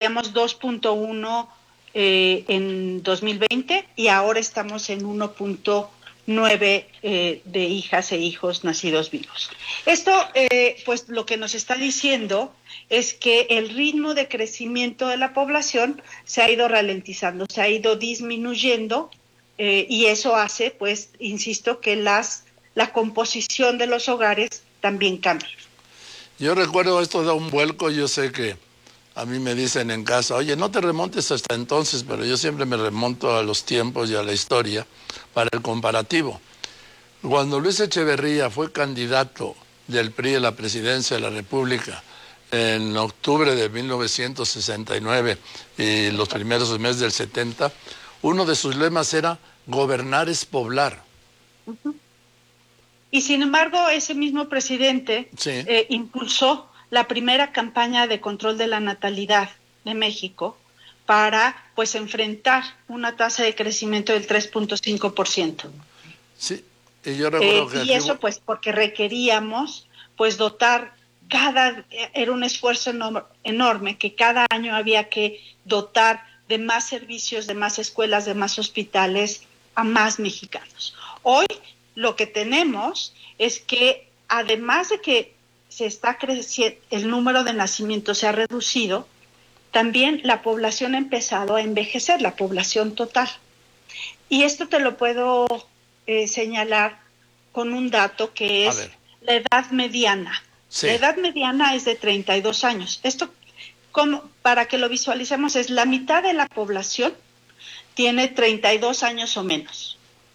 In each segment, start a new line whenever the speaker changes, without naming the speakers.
traíamos 2.1 en 2020 y ahora estamos en 1.9 de hijas e hijos nacidos vivos. Esto, pues lo que nos está diciendo es que el ritmo de crecimiento de la población se ha ido ralentizando, se ha ido disminuyendo, y eso hace, pues, insisto, que la composición de los hogares también cambie.
Yo recuerdo esto da un vuelco, yo sé que a mí me dicen en casa, oye, no te remontes hasta entonces, pero yo siempre me remonto a los tiempos y a la historia para el comparativo. Cuando Luis Echeverría fue candidato del PRI a la presidencia de la República en octubre de 1969 y los primeros meses del 70, uno de sus lemas era gobernar es poblar.
Uh-huh. Y sin embargo, ese mismo presidente
sí.
Impulsó la primera campaña de control de la natalidad de México para, pues, enfrentar una tasa de crecimiento del 3.5%.
Sí, y yo recuerdo que
y eso, pues, porque requeríamos, pues, dotar era un esfuerzo enorme, que cada año había que dotar de más servicios, de más escuelas, de más hospitales a más mexicanos. Hoy lo que tenemos es que, además de que se está creciendo, el número de nacimientos se ha reducido, también la población ha empezado a envejecer, la población total. Y esto te lo puedo señalar con un dato que es la edad mediana. Sí. La edad mediana es de 32 años. Esto, para que lo visualicemos, es la mitad de la población tiene 32 años o menos.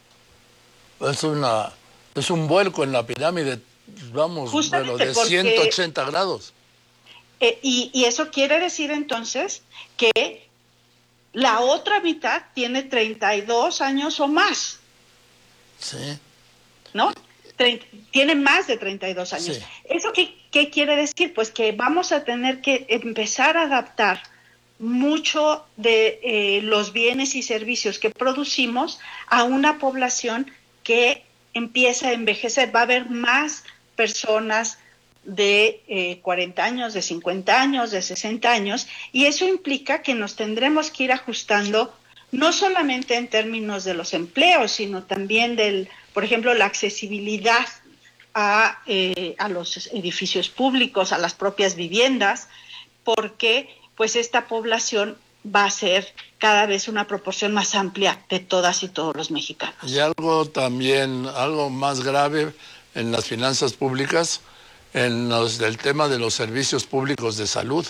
Es un vuelco en la pirámide, vamos, de 180 grados.
Y eso quiere decir entonces que la otra mitad tiene 32 años o más.
Sí.
¿No? Tiene más de 32 años. Sí. ¿Eso qué quiere decir? Pues que vamos a tener que empezar a adaptar mucho de los bienes y servicios que producimos a una población que empieza a envejecer. Va a haber más personas de 40 años, de 50 años, de 60 años, y eso implica que nos tendremos que ir ajustando no solamente en términos de los empleos, sino también por ejemplo, la accesibilidad a los edificios públicos, a las propias viviendas, porque pues esta población va a ser cada vez una proporción más amplia de todas y todos los mexicanos.
Y algo más grave en las finanzas públicas, del tema de los servicios públicos de salud.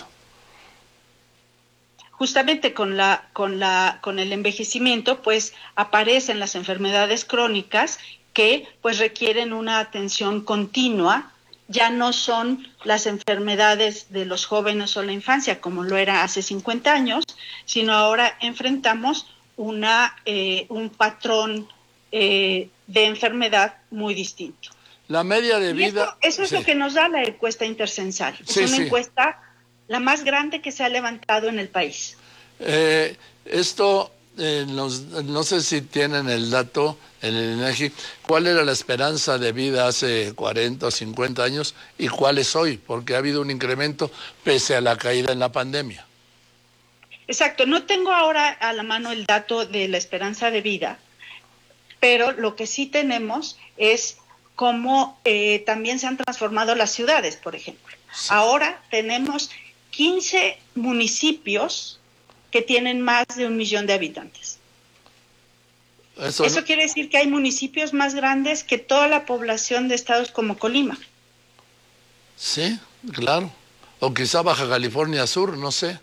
Justamente con el envejecimiento, pues aparecen las enfermedades crónicas que pues requieren una atención continua. Ya no son las enfermedades de los jóvenes o la infancia como lo era hace 50 años, sino ahora enfrentamos un patrón de enfermedad muy distinto.
La media de vida...
Eso es lo que nos da la encuesta intercensal. Es una encuesta la más grande que se ha levantado en el país.
No sé si tienen el dato en el INEGI, ¿cuál era la esperanza de vida hace 40 o 50 años y cuál es hoy? Porque ha habido un incremento pese a la caída en la pandemia.
Exacto, no tengo ahora a la mano el dato de la esperanza de vida, pero lo que sí tenemos es cómo también se han transformado las ciudades, por ejemplo. Sí. Ahora tenemos 15 municipios que tienen más de 1 millón de habitantes. Eso quiere decir que hay municipios más grandes que toda la población de estados como Colima.
Sí, claro. O quizá Baja California Sur, no sé.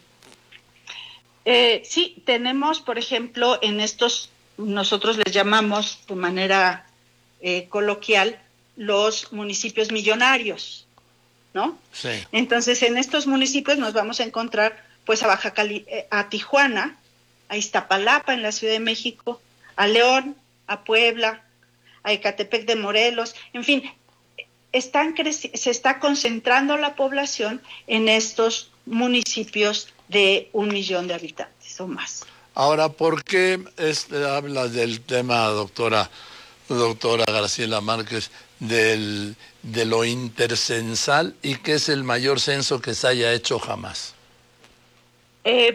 Sí, tenemos, por ejemplo, nosotros les llamamos de manera coloquial los municipios millonarios, ¿no?
Sí.
Entonces, en estos municipios nos vamos a encontrar, pues, a Tijuana, a Iztapalapa en la Ciudad de México, a León, a Puebla, a Ecatepec de Morelos, en fin, se está concentrando la población en estos municipios de 1 millón de habitantes o más.
Ahora, ¿por qué habla del tema, doctora Graciela Márquez, de lo intercensal y que es el mayor censo que se haya hecho jamás?